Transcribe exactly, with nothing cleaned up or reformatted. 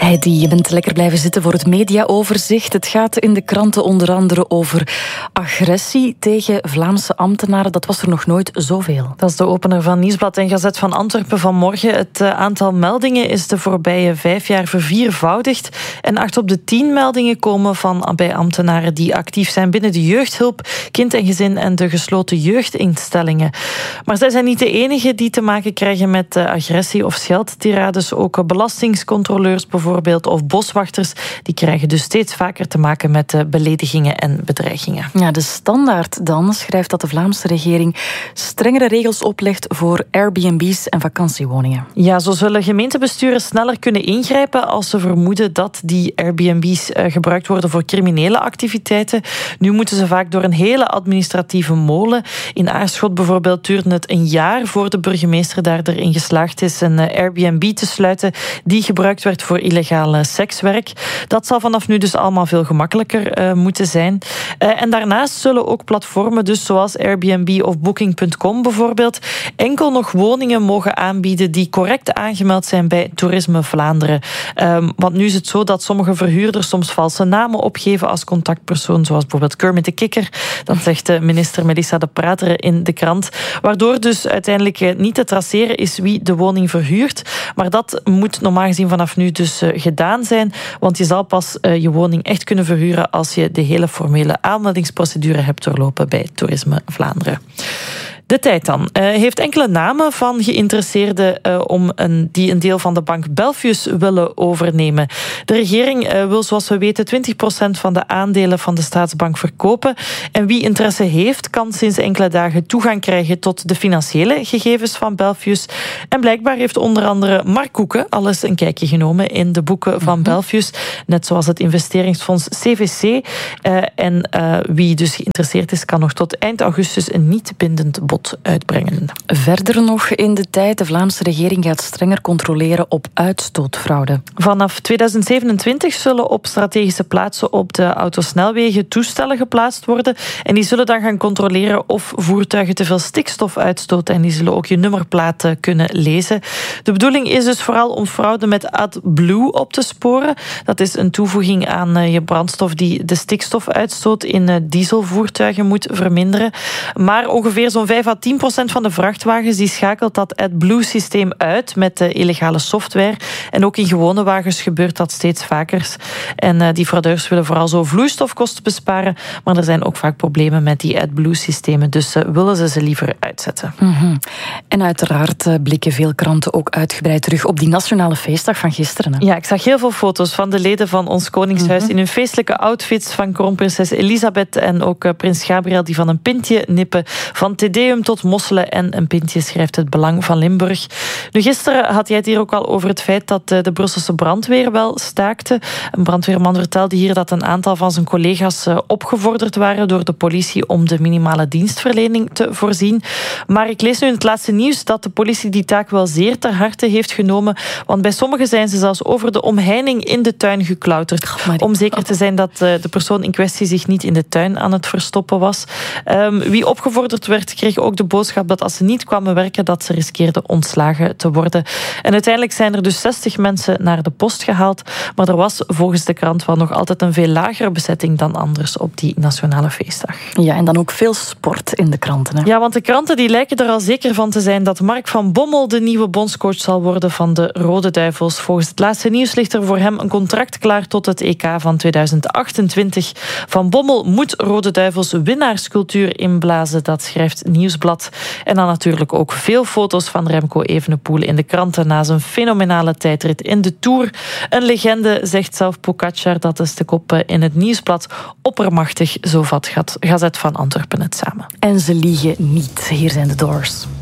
Heidi, je bent lekker blijven zitten voor het mediaoverzicht. Het gaat in de kranten onder andere over agressie tegen Vlaamse ambtenaren. Dat was er nog nooit zoveel. Dat is de opener van Nieuwsblad en Gazet van Antwerpen vanmorgen. Het aantal meldingen is de voorbije vijf jaar verviervoudigd. En acht op de tien meldingen komen van bij ambtenaren die actief zijn binnen de jeugdhulp, kind en gezin en de gesloten jeugdinstellingen. Maar zij zijn niet de enige die te maken krijgen met agressie of scheldtirades. Ook belastingscontroleurs bijvoorbeeld of boswachters, die krijgen dus steeds vaker te maken met beledigingen en bedreigingen. Ja, de Standaard dan schrijft dat de Vlaamse regering strengere regels oplegt voor Airbnb's en vakantiewoningen. Ja, zo zullen gemeentebesturen sneller kunnen ingrijpen als ze vermoeden dat die Airbnb's gebruikt worden voor criminele activiteiten. Nu moeten ze vaak door een hele administratieve molen. In Aarschot bijvoorbeeld duurde het een jaar voor de burgemeester daar erin geslaagd is een Airbnb te sluiten die gebruikt werd voor illegale sekswerk. Dat zal vanaf nu dus allemaal veel gemakkelijker uh, moeten zijn. Uh, en daarnaast zullen ook platformen, dus zoals Airbnb of Booking punt com bijvoorbeeld, enkel nog woningen mogen aanbieden die correct aangemeld zijn bij Toerisme Vlaanderen. Um, want nu is het zo dat sommige verhuurders soms valse namen opgeven als contactpersoon, zoals bijvoorbeeld Kermit de Kikker. Dat zegt de minister Melissa de Prater in de krant. Waardoor dus uiteindelijk niet te traceren is wie de woning verhuurt. Maar dat moet normaal gezien vanaf nu dus gedaan zijn. Want je zal pas je woning echt kunnen verhuren als je de hele formele aanmeldingsprocedure hebt doorlopen bij Toerisme Vlaanderen. De Tijd dan. Uh, heeft enkele namen van geïnteresseerden uh, om een, die een deel van de bank Belfius willen overnemen. De regering uh, wil, zoals we weten, twintig procent van de aandelen van de staatsbank verkopen. En wie interesse heeft, kan sinds enkele dagen toegang krijgen tot de financiële gegevens van Belfius. En blijkbaar heeft onder andere Mark Koeken al eens een kijkje genomen in de boeken van mm-hmm. Belfius. Net zoals het investeringsfonds C V C. Uh, en uh, wie dus geïnteresseerd is, kan nog tot eind augustus een niet bindend bod uitbrengen. Verder nog in de tijd, de Vlaamse regering gaat strenger controleren op uitstootfraude. Vanaf tweeduizend zevenentwintig zullen op strategische plaatsen op de autosnelwegen toestellen geplaatst worden en die zullen dan gaan controleren of voertuigen te veel stikstof uitstoten en die zullen ook je nummerplaten kunnen lezen. De bedoeling is dus vooral om fraude met AdBlue op te sporen. Dat is een toevoeging aan je brandstof die de stikstofuitstoot in dieselvoertuigen moet verminderen. Maar ongeveer zo'n vijf à tien procent van de vrachtwagens die schakelt dat AdBlue-systeem uit met de illegale software. En ook in gewone wagens gebeurt dat steeds vaker. En uh, die fraudeurs willen vooral zo vloeistofkosten besparen, maar er zijn ook vaak problemen met die AdBlue-systemen, dus uh, willen ze ze liever uitzetten. Mm-hmm. En uiteraard uh, blikken veel kranten ook uitgebreid terug op die nationale feestdag van gisteren. Hè? Ja, ik zag heel veel foto's van de leden van ons Koningshuis mm-hmm. in hun feestelijke outfits, van kroonprinses Elisabeth en ook uh, prins Gabriel die van een pintje nippen, van Tedeum tot mosselen en een pintje, schrijft het Belang van Limburg. Nu, gisteren had jij het hier ook al over het feit dat de Brusselse brandweer wel staakte. Een brandweerman vertelde hier dat een aantal van zijn collega's opgevorderd waren door de politie om de minimale dienstverlening te voorzien. Maar ik lees nu in het laatste nieuws dat de politie die taak wel zeer ter harte heeft genomen, want bij sommigen zijn ze zelfs over de omheining in de tuin geklauterd, oh, om zeker te zijn dat de persoon in kwestie zich niet in de tuin aan het verstoppen was. Um, wie opgevorderd werd, kreeg ook de boodschap dat als ze niet kwamen werken, dat ze riskeerden ontslagen te worden. En uiteindelijk zijn er dus zestig mensen naar de post gehaald, maar er was volgens de krant wel nog altijd een veel lagere bezetting dan anders op die nationale feestdag. Ja, en dan ook veel sport in de kranten. Hè? Ja, want de kranten die lijken er al zeker van te zijn dat Mark van Bommel de nieuwe bondscoach zal worden van de Rode Duivels. Volgens het laatste nieuws ligt er voor hem een contract klaar tot het E K van tweeduizend achtentwintig. Van Bommel moet Rode Duivels winnaarscultuur inblazen, dat schrijft Nieuwsblad. En dan natuurlijk ook veel foto's van Remco Evenepoel in de kranten na zijn fenomenale tijdrit in de Tour. Een legende, zegt zelf Pogacar, dat is de kop in het Nieuwsblad. Oppermachtig, zo vat Gazet van Antwerpen het samen. En ze liegen niet. Hier zijn de Doors.